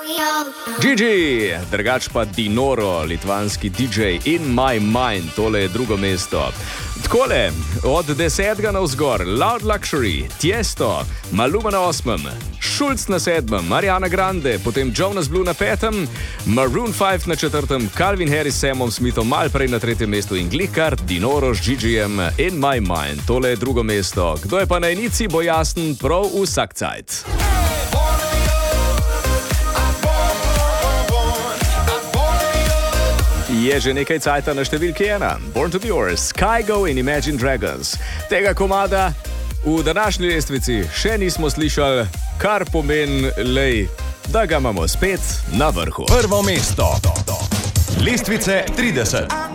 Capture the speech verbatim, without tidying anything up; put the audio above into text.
Gigi, drugač pa Dinoro, litvanski D J, In My Mind, tole je drugo mesto. Takole, od desetega navzgor, Loud Luxury, Tiesto, Maluma na osmem, Schulz na sedmem, Mariana Grande, potem Jonas Blue na petem, Maroon five na četrtem, Calvin Harris s Samom Smithom mal prej na tretjem mestu in glihkar Dinoro s Gigijem, In My Mind, tole je drugo mesto. Kdo je pa na enici, bo jasen prav vsak cajt. Je že nekaj cajta na številki ena. Born to be yours, Kygo in Imagine Dragons. Tega komada v današnji lestvici še nismo slišali, kar pomeni, lej, da ga imamo spet na vrhu. Prvo mesto. Lestvice trideset.